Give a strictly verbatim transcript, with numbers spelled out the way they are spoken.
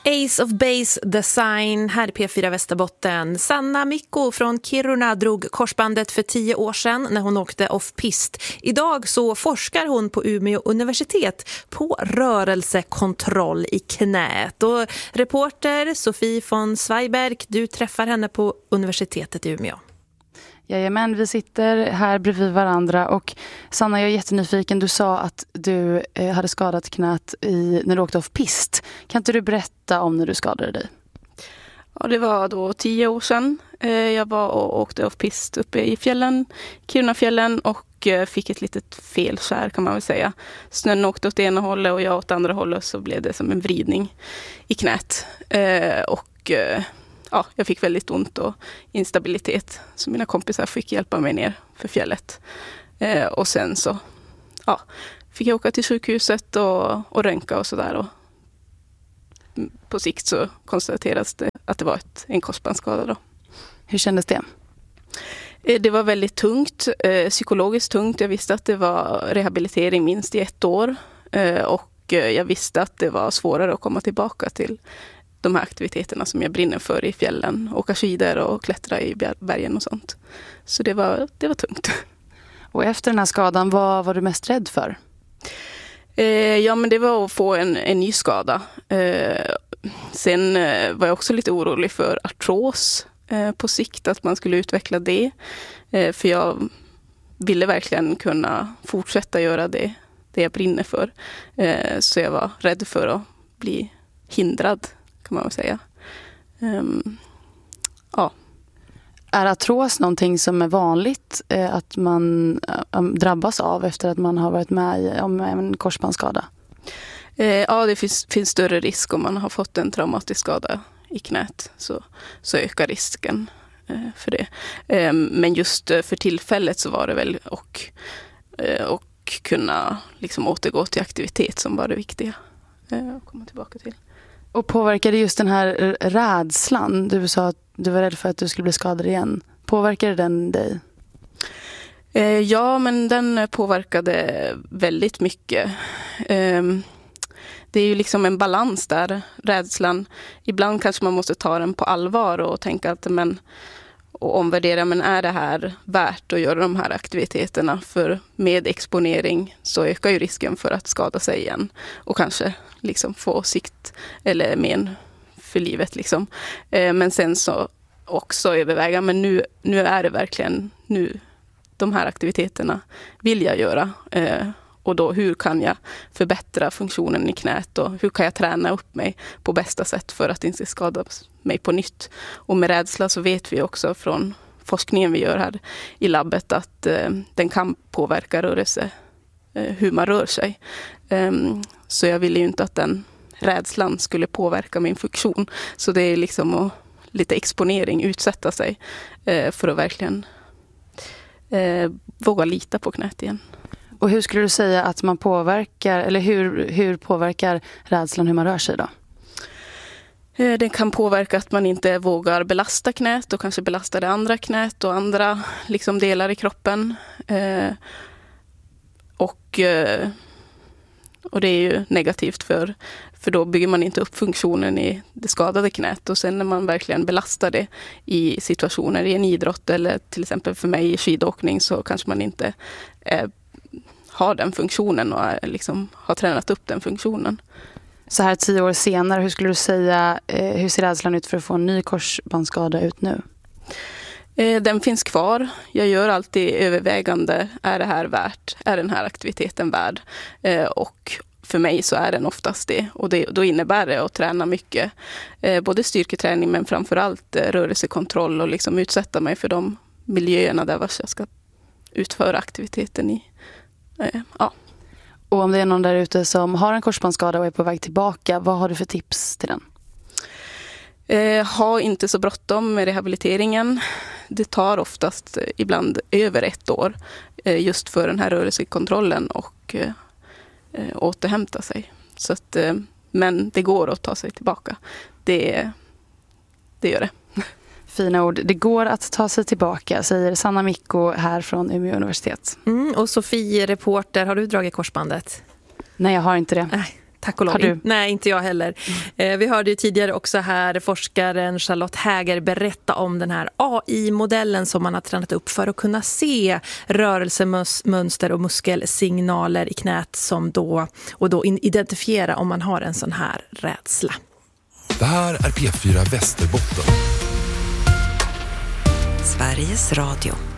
Ace of Base Design här i P fyra Västerbotten. Sanna Mikko från Kiruna drog korsbandet för tio år sedan när hon åkte off-pist. Idag så forskar hon på Umeå universitet på rörelsekontroll i knät. Och reporter Sofie von Zweiberg, du träffar henne på universitetet i Umeå. Jajamän, vi sitter här bredvid varandra och Sanna, jag är jättenyfiken. Du sa att du eh, hade skadat knät i, när du åkte off-pist. Kan inte du berätta om när du skadade dig? Ja, det var då tio år sedan. Eh, jag var och åkte off-pist uppe i fjällen, Kirunafjällen, och eh, fick ett litet felskär kan man väl säga. Snön åkte åt ena hållet och jag åt andra hållet, så blev det som en vridning i knät. Eh, och... Eh, Ja, jag fick väldigt ont och instabilitet. Så mina kompisar fick hjälpa mig ner för fjället. Eh, och sen så ja, fick jag åka till sjukhuset och, och röntga och sådär. Och på sikt så konstaterades det att det var ett, en korsbandsskada då. Hur kändes det? Eh, det var väldigt tungt, eh, psykologiskt tungt. Jag visste att det var rehabilitering minst i ett år. Eh, och jag visste att det var svårare att komma tillbaka till de här aktiviteterna som jag brinner för i fjällen. Åka skidor och klättra i bergen och sånt. Så det var, det var tungt. Och efter den här skadan, vad var du mest rädd för? Eh, ja, men det var att få en, en ny skada. Eh, sen eh, var jag också lite orolig för artros eh, på sikt. Att man skulle utveckla det. Eh, för jag ville verkligen kunna fortsätta göra det, det jag brinner för. Eh, så jag var rädd för att bli hindrad, kan man väl säga. Um, ja. Är artros någonting som är vanligt eh, att man eh, drabbas av efter att man har varit med i om en korsbandsskada? Eh, ja, det finns, finns större risk om man har fått en traumatisk skada i knät. Så, så ökar risken eh, för det. Eh, men just för tillfället så var det väl och, eh, och kunna liksom återgå till aktivitet som var det viktiga eh, att komma tillbaka till. Och påverkade just den här rädslan? Du sa att du var rädd för att du skulle bli skadad igen. Påverkade den dig? Eh, ja, men den påverkade väldigt mycket. Eh, det är ju liksom en balans där, rädslan. Ibland kanske man måste ta den på allvar och tänka att men, och omvärdera, men är det här värt att göra de här aktiviteterna? För med exponering så ökar ju risken för att skada sig igen och kanske liksom få sikt eller men för livet liksom. Eh, men sen så också överväga, men nu, nu är det verkligen nu de här aktiviteterna vill jag göra. Eh, och då hur kan jag förbättra funktionen i knät och hur kan jag träna upp mig på bästa sätt för att inte skada mig på nytt. Och med rädsla så vet vi också från forskningen vi gör här i labbet att eh, den kan påverka rörelse, eh, hur man rör sig. Um, så jag ville ju inte att den rädslan skulle påverka min funktion. Så det är liksom att, lite exponering, utsätta sig eh, för att verkligen eh, våga lita på knät igen. Och hur skulle du säga att man påverkar, eller hur, hur påverkar rädslan hur man rör sig då? Eh, den kan påverka att man inte vågar belasta knät och kanske belasta det andra knät och andra liksom, delar i kroppen. Eh, och eh, Och det är ju negativt för, för då bygger man inte upp funktionen i det skadade knät. Och sen när man verkligen belastar det i situationer i en idrott eller till exempel för mig i skidåkning så kanske man inte eh, har den funktionen och är, liksom, har tränat upp den funktionen. Så här tio år senare, hur skulle du säga, eh, hur ser rädslan ut för att få en ny korsbandsskada ut nu? Eh, den finns kvar. Jag gör alltid övervägande, är det här värt? Är den här aktiviteten värd? Eh, och för mig så är den oftast det. Och det, då innebär det att träna mycket. Eh, både styrketräning men framförallt eh, rörelsekontroll och liksom utsätta mig för de miljöerna där jag ska utföra aktiviteten i. Eh, ja. Och om det är någon där ute som har en korsbandsskada och är på väg tillbaka, vad har du för tips till den? Eh, ha inte så bråttom med rehabiliteringen. Det tar oftast eh, ibland över ett år eh, just för den här rörelsekontrollen och eh, eh, återhämta sig. Så att, eh, men det går att ta sig tillbaka. Det, det gör det. Fina ord. Det går att ta sig tillbaka, säger Sanna Mikko här från Umeå universitet. Mm, och Sofie, reporter, har du dragit korsbandet? Nej, jag har inte det. Nej. tack och lov. Har du? Nej, inte jag heller. Eh, vi hörde ju tidigare också här forskaren Charlotte Häger berätta om den här A I-modellen som man har tränat upp för att kunna se rörelsemönster och muskelsignaler i knät som då, och då identifiera om man har en sån här rädsla. Det här är P fyra Västerbotten. Sveriges Radio.